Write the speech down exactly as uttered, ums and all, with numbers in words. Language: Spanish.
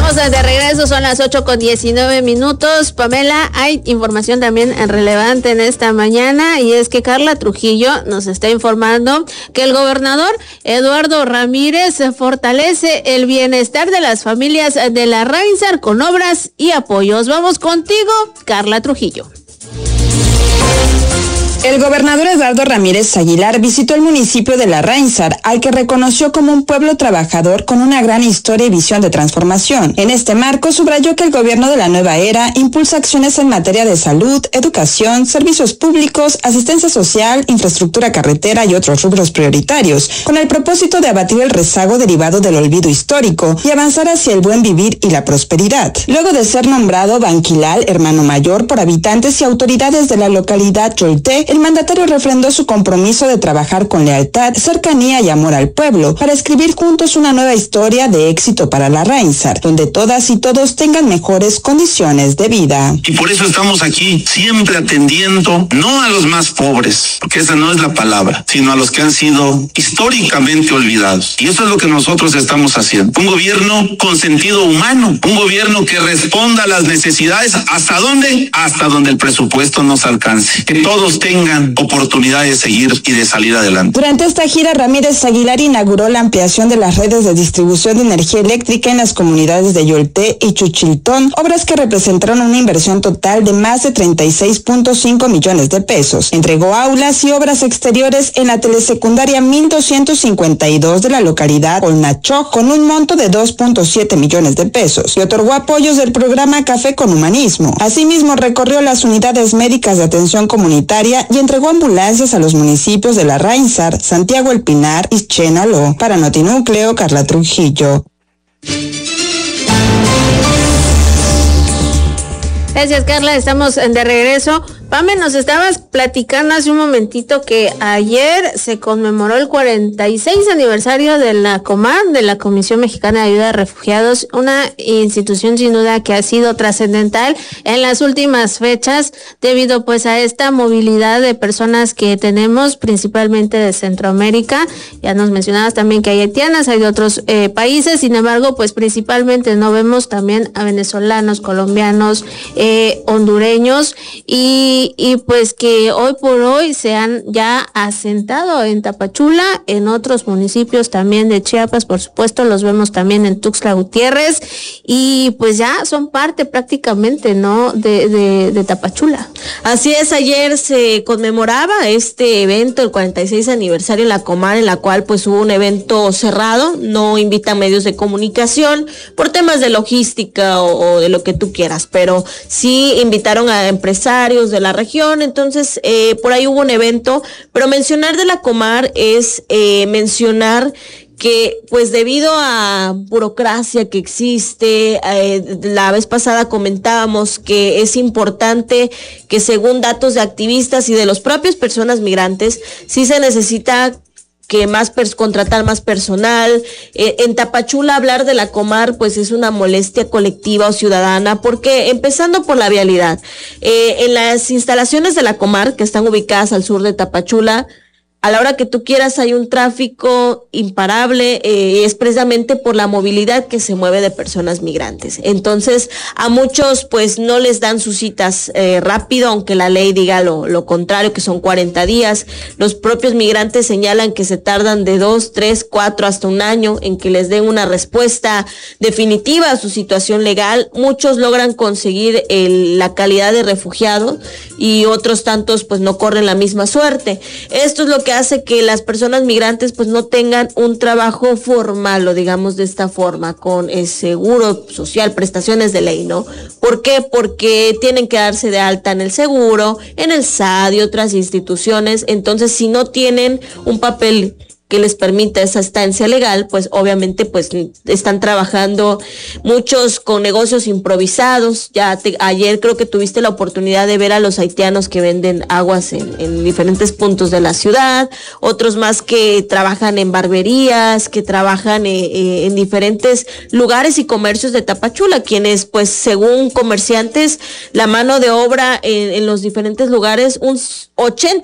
Estamos de regreso, son las ocho con diecinueve minutos. Pamela, hay información también relevante en esta mañana y es que Carla Trujillo nos está informando que el gobernador Eduardo Ramírez fortalece el bienestar de las familias de la Rainsar con obras y apoyos. Vamos contigo, Carla Trujillo. El gobernador Eduardo Ramírez Aguilar visitó el municipio de La Rainsar, al que reconoció como un pueblo trabajador con una gran historia y visión de transformación. En este marco, subrayó que el gobierno de la nueva era impulsa acciones en materia de salud, educación, servicios públicos, asistencia social, infraestructura carretera y otros rubros prioritarios, con el propósito de abatir el rezago derivado del olvido histórico y avanzar hacia el buen vivir y la prosperidad. Luego de ser nombrado Banquilal, hermano mayor por habitantes y autoridades de la localidad Yolté, el mandatario refrendó su compromiso de trabajar con lealtad, cercanía y amor al pueblo para escribir juntos una nueva historia de éxito para la Rainsar, donde todas y todos tengan mejores condiciones de vida. Y por eso estamos aquí, siempre atendiendo no a los más pobres, porque esa no es la palabra, sino a los que han sido históricamente olvidados. Y eso es lo que nosotros estamos haciendo. Un gobierno con sentido humano, un gobierno que responda a las necesidades. ¿Hasta dónde? Hasta donde el presupuesto nos alcance. Que todos tengan tengan oportunidad de seguir y de salir adelante. Durante esta gira, Ramírez Aguilar inauguró la ampliación de las redes de distribución de energía eléctrica en las comunidades de Yolté y Chuchiltón, obras que representaron una inversión total de más de treinta y seis punto cinco millones de pesos. Entregó aulas y obras exteriores en la telesecundaria mil doscientos cincuenta y dos de la localidad Olnachoc con un monto de dos punto siete millones de pesos y otorgó apoyos del programa Café con Humanismo. Asimismo, recorrió las unidades médicas de atención comunitaria y entregó ambulancias a los municipios de La Rainsar, Santiago El Pinar y Chenaló. Para Notinúcleo, Carla Trujillo. Gracias, Carla. Estamos de regreso. Pame, nos estabas platicando hace un momentito que ayer se conmemoró el cuarenta y seis aniversario de la COMAR, de la Comisión Mexicana de Ayuda a Refugiados, una institución sin duda que ha sido trascendental en las últimas fechas debido pues a esta movilidad de personas que tenemos, principalmente de Centroamérica. Ya nos mencionabas también que hay haitianas, hay de otros eh, países, sin embargo, pues principalmente no vemos también a venezolanos, colombianos, eh, hondureños y Y, y pues que hoy por hoy se han ya asentado en Tapachula, en otros municipios también de Chiapas, por supuesto, los vemos también en Tuxtla Gutiérrez, y pues ya son parte prácticamente, ¿no?, de, de, de Tapachula. Así es, ayer se conmemoraba este evento, el cuarenta y seis aniversario en la COMAR, en la cual pues hubo un evento cerrado, no invitan medios de comunicación por temas de logística o, o de lo que tú quieras, pero sí invitaron a empresarios de la región, entonces eh, por ahí hubo un evento, pero mencionar de la COMAR es eh, mencionar que pues debido a burocracia que existe, eh, la vez pasada comentábamos que es importante que según datos de activistas y de los propios personas migrantes, sí se necesita que más pers- contratar más personal. Eh, en Tapachula hablar de la COMAR pues es una molestia colectiva o ciudadana, porque empezando por la vialidad, eh, en las instalaciones de la COMAR que están ubicadas al sur de Tapachula, a la hora que tú quieras hay un tráfico imparable, eh, es precisamente por la movilidad que se mueve de personas migrantes. Entonces, a muchos pues no les dan sus citas eh, rápido, aunque la ley diga lo, lo contrario, que son cuarenta días. Los propios migrantes señalan que se tardan de dos, tres, cuatro, hasta un año en que les den una respuesta definitiva a su situación legal. Muchos logran conseguir el, la calidad de refugiado y otros tantos pues no corren la misma suerte. Esto es lo que hace que las personas migrantes pues no tengan un trabajo formal, o digamos de esta forma, con el seguro social, prestaciones de ley, ¿no? ¿Por qué? Porque tienen que darse de alta en el seguro, en el S A D y otras instituciones. Entonces, si no tienen un papel que les permita esa estancia legal, pues obviamente pues están trabajando muchos con negocios improvisados. Ya te, ayer creo que tuviste la oportunidad de ver a los haitianos que venden aguas en, en diferentes puntos de la ciudad, otros más que trabajan en barberías, que trabajan eh, eh, en diferentes lugares y comercios de Tapachula, quienes pues según comerciantes la mano de obra en, en los diferentes lugares, un ochenta